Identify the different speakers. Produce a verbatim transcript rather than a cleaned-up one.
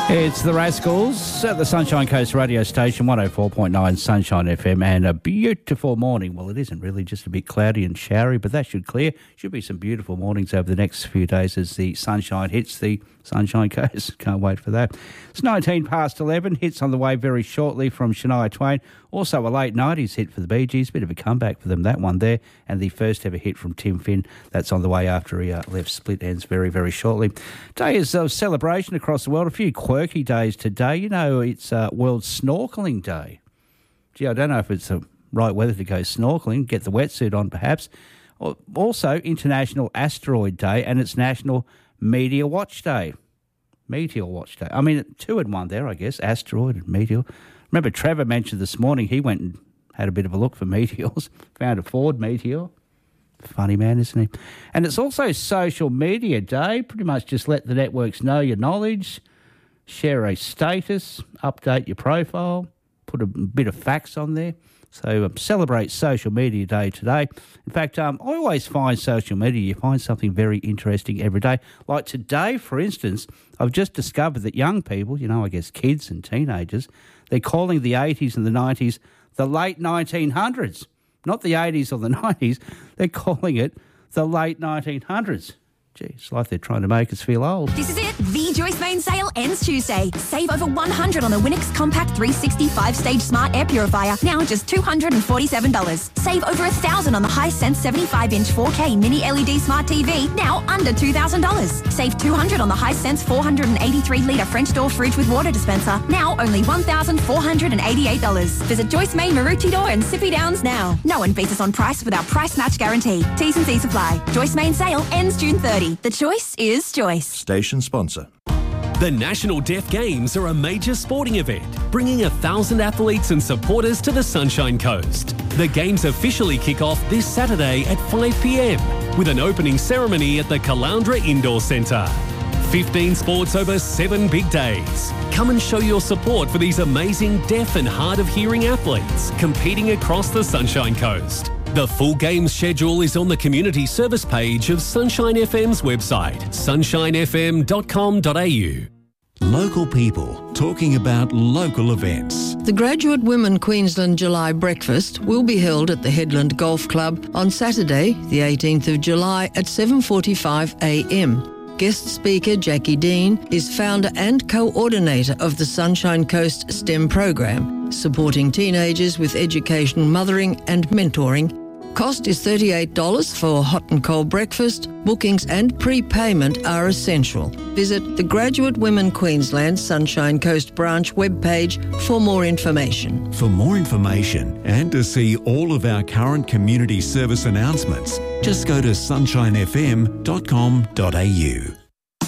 Speaker 1: It's the Rascals at the Sunshine Coast radio station, one oh four point nine Sunshine F M, and a beautiful morning. Well, it isn't really, just a bit cloudy and showery, but that should clear. Should be some beautiful mornings over the next few days as the sunshine hits the Sunshine Coast. Can't wait for that. It's nineteen past eleven. Hits on the way very shortly from Shania Twain. Also a late nineties hit for the Bee Gees. Bit of a comeback for them, that one there. And the first ever hit from Tim Finn. That's on the way after he uh, left Split Ends very, very shortly. Day is a celebration across the world. A few quirky days today. You know, it's uh, World Snorkeling Day. Gee, I don't know if it's the right weather to go snorkeling. Get the wetsuit on, perhaps. Also, International Asteroid Day, and it's National Meteor Watch Day. Meteor Watch Day. I mean, two in one there, I guess. Asteroid and meteor. Remember, Trevor mentioned this morning he went and had a bit of a look for meteors. Found a Ford Meteor. Funny man, isn't he? And it's also Social Media Day. Pretty much just let the networks know your knowledge, share a status, update your profile, put a bit of facts on there. So um, celebrate Social Media Day today. In fact, um, I always find social media, you find something very interesting every day. Like today, for instance, I've just discovered that young people, you know, I guess kids and teenagers, they're calling the eighties and the nineties the late nineteen hundreds. Not the eighties or the nineties, they're calling it the late nineteen hundreds. Gee, it's like they're trying to make us feel old.
Speaker 2: This is it. The Joyce Main sale ends Tuesday. Save over one hundred dollars on the Winix Compact three sixty five-stage Smart Air Purifier, now just two hundred forty-seven dollars. Save over one thousand dollars on the Hisense seventy-five inch four K Mini L E D Smart T V, now under two thousand dollars. Save two hundred dollars on the Hisense four hundred eighty-three litre French door fridge with water dispenser, now only one thousand four hundred eighty-eight dollars. Visit Joyce Main Maroochydore and Sippy Downs now. No one beats us on price with our price match guarantee. T's and C's apply. Joyce Main sale ends June thirtieth. The choice is Joyce.
Speaker 3: Station sponsor.
Speaker 4: The National Deaf Games are a major sporting event, bringing a thousand athletes and supporters to the Sunshine Coast. The Games officially kick off this Saturday at five p m with an opening ceremony at the Caloundra Indoor Centre. fifteen sports over seven big days. Come and show your support for these amazing deaf and hard of hearing athletes competing across the Sunshine Coast. The full Games schedule is on the community service page of Sunshine F M's website, sunshine f m dot com dot a u.
Speaker 5: Local people talking about local events.
Speaker 6: The Graduate Women Queensland July Breakfast will be held at the Headland Golf Club on Saturday, the eighteenth of July at seven forty-five a m. Guest speaker Jackie Dean is founder and coordinator of the Sunshine Coast STEM program, supporting teenagers with educational mothering and mentoring. Cost is thirty-eight dollars for hot and cold breakfast. Bookings and prepayment are essential. Visit the Graduate Women Queensland Sunshine Coast branch webpage for more information.
Speaker 5: For more information and to see all of our current community service announcements, just go to sunshine f m dot com dot a u.